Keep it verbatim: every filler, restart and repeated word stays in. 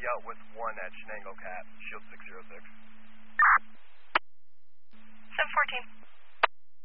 out with one at Shenango Cat, Shield six zero six. seven fourteen.